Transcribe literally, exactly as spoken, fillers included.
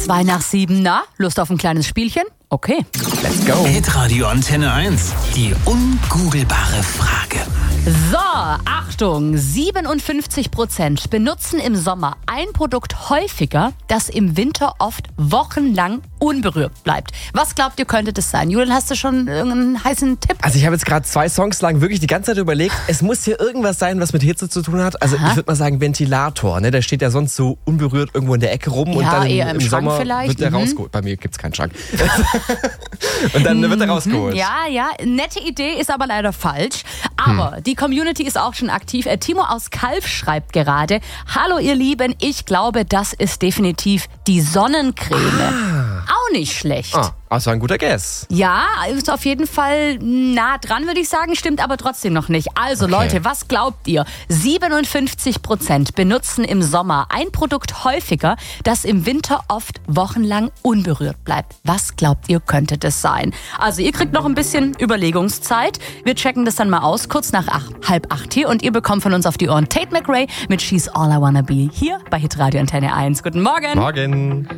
Zwei nach sieben, na? Lust auf ein kleines Spielchen? Okay. Let's go. Hitradio Antenne eins. Die ungoogelbare Frage. So, Achtung, siebenundfünfzig Prozent benutzen im Sommer ein Produkt häufiger, das im Winter oft wochenlang unberührt bleibt. Was glaubt ihr, könnte das sein? Julian, hast du schon irgendeinen heißen Tipp? Also ich habe jetzt gerade zwei Songs lang wirklich die ganze Zeit überlegt, es muss hier irgendwas sein, was mit Hitze zu tun hat. Also Aha. ich würde mal sagen Ventilator, ne? Der steht ja sonst so unberührt irgendwo in der Ecke rum ja, und dann eher im, im, im Schrank Sommer vielleicht. wird der mhm. rausgeholt. Bei mir gibt's keinen Schrank. Und dann wird er rausgeholt. Ja, ja, nette Idee, ist aber leider falsch. Aber hm. die Community ist auch schon aktiv. Timo aus Kalf schreibt gerade: Hallo ihr Lieben, ich glaube, das ist definitiv die Sonnencreme. Ah. Auch nicht schlecht. Ah, also ein guter Guess. Ja, ist auf jeden Fall nah dran, würde ich sagen, stimmt aber trotzdem noch nicht. Also okay. Leute, was glaubt ihr? siebenundfünfzig Prozent benutzen im Sommer ein Produkt häufiger, das im Winter oft wochenlang unberührt bleibt. Was glaubt ihr, könnte das sein? Also ihr kriegt noch ein bisschen Überlegungszeit. Wir checken das dann mal aus, kurz nach acht, halb acht hier, und ihr bekommt von uns auf die Ohren Tate McRae mit She's All I Wanna Be hier bei Hitradio Antenne eins. Guten Morgen. Morgen.